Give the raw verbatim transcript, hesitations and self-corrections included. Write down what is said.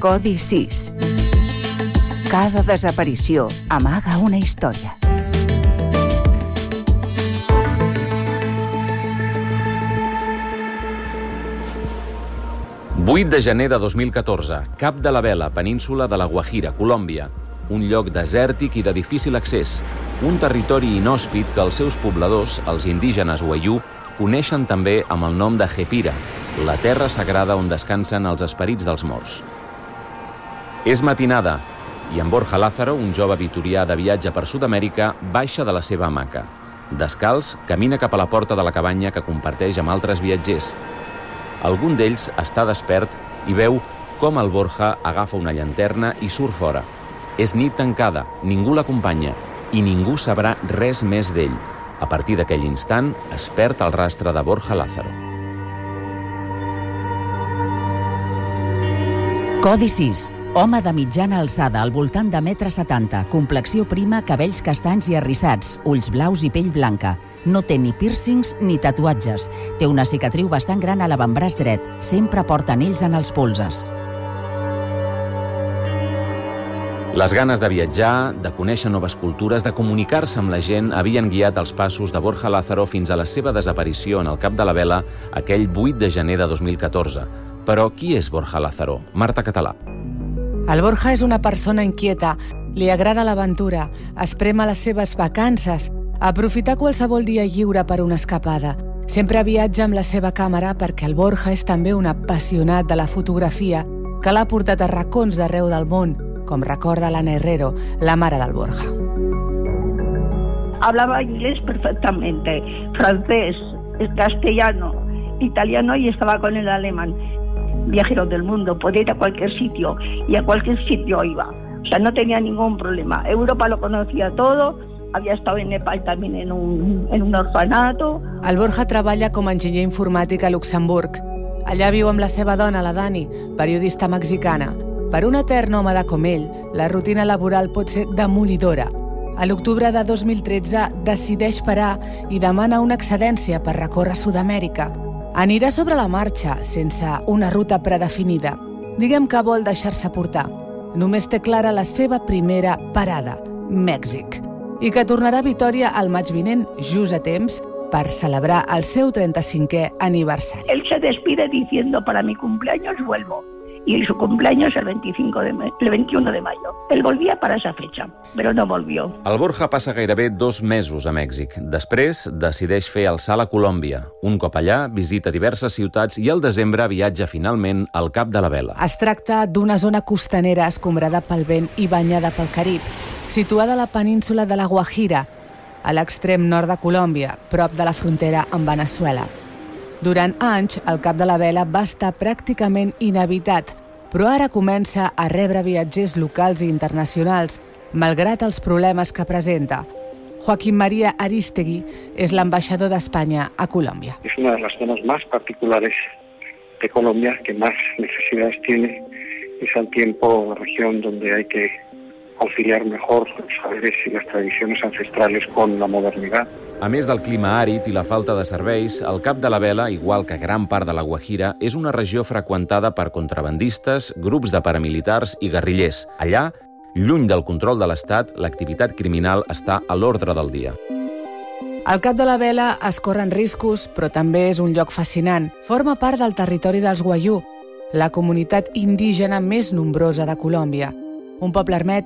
Codi sis. Cada desaparició amaga una història. vuit de gener de dos mil catorze, Cap de la Vela, península de la Guajira, Colòmbia. Un lloc desèrtic i de difícil accés. Un territori inhòspit que els seus pobladors, els indígenes Wayuu, coneixen també amb el nom de Jepira, la terra sagrada on descansen els esperits dels morts. És matinada i en Borja Lázaro, un jove vitorià de viatge per Sud-amèrica, baixa de la seva hamaca. Descalç, camina cap a la porta de la cabanya que comparteix amb altres viatgers. Algun d'ells està despert i veu com el Borja agafa una llanterna i surt fora. És nit tancada, ningú l'acompanya i ningú sabrà res més d'ell. A partir d'aquell instant, es perd el rastre de Borja Lázaro. Codi sis. Home de mitjana alçada, al voltant de metre setanta, complexió prima, cabells castanys i arrissats, ulls blaus i pell blanca. No té ni pírcings ni tatuatges. Té una cicatriu bastant gran a l'avantbraç dret. Sempre porta anells en els polzes. Les ganes de viatjar, de conèixer noves cultures, de comunicar-se amb la gent, havien guiat els passos de Borja Lázaro fins a la seva desaparició en el Cap de la Vela aquell vuit de gener de dos mil catorze. Però qui és Borja Lázaro? Marta Català. El Borja és una persona inquieta, li agrada l'aventura, esprema les seves vacances, aprofitar qualsevol dia lliure per una escapada. Sempre viatja amb la seva càmera perquè el Borja és també un apassionat de la fotografia que l'ha portat a racons d'arreu del món, com recorda l'Anna Herrero, la mare del Borja. Hablaba inglés perfectamente, francés, castellano, italiano y estaba con el alemán. Viajero del mundo, podía ir a cualquier sitio y a cualquier sitio iba. O sea, no tenía ningún problema. Europa lo conocía todo, había estado en Nepal también en un, en un orfanato. El Borja treballa com a enginyer informàtic a Luxemburg. Allà viu amb la seva dona, la Dani, periodista mexicana. Per un etern home com ell, la rutina laboral pot ser demolidora. A l'octubre de dos mil tretze decideix parar i demana una excedència per recórrer Sud-amèrica. Anirà sobre la marxa, sense una ruta predefinida. Diguem que vol deixar-se portar. Només té clara la seva primera parada, Mèxic, i que tornarà a Vitòria al maig vinent, just a temps, per celebrar el seu trenta-cinquè aniversari. Él se despide diciendo, para mi cumpleaños vuelvo. Y su cumpleaños el, veinticinco de mayo, el veintiuno de mayo. Él volvía para esa fecha, però no volvió. El Borja passa gairebé dos mesos a Mèxic. Després decideix fer el salt a Colòmbia. Un cop allà, visita diverses ciutats i al desembre viatja finalment al Cap de la Vela. Es tracta d'una zona costanera escombrada pel vent i banyada pel Carib, situada a la península de la Guajira, a l'extrem nord de Colòmbia, prop de la frontera amb Veneçuela. Durant anys, el Cap de la Vela va estar pràcticament inhabitat, però ara comença a rebre viatgers locals i internacionals, malgrat els problemes que presenta. Joaquín María Aristegui és l'ambaixador d'Espanya a Colòmbia. Es una de las zonas más particulares de Colombia, que más necesidades tiene. Es al tiempo una región donde hay que conciliar mejor los saberes y las tradiciones ancestrales con la modernidad. A més del clima àrid i la falta de serveis, el Cap de la Vela, igual que gran part de la Guajira, és una regió freqüentada per contrabandistes, grups de paramilitars i guerrillers. Allà, lluny del control de l'Estat, l'activitat criminal està a l'ordre del dia. Al Cap de la Vela es corren riscos, però també és un lloc fascinant. Forma part del territori dels Wayuu, la comunitat indígena més nombrosa de Colòmbia. Un poble hermètic